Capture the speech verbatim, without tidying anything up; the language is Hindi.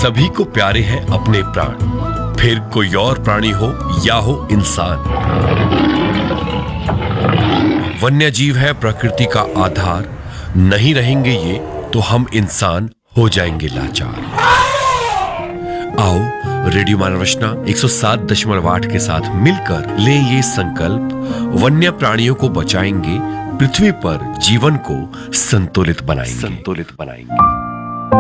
सभी को प्यारे हैं अपने प्राण, फिर कोई और प्राणी हो या हो इंसान। वन्य जीव है प्रकृति का आधार, नहीं रहेंगे ये तो हम इंसान हो जाएंगे लाचार। आओ रेडियो मानव रचना एक सौ सात दशमलव आठ के साथ मिलकर ले ये संकल्प, वन्य प्राणियों को बचाएंगे, पृथ्वी पर जीवन को संतुलित बनाएंगे संतुलित बनाएंगे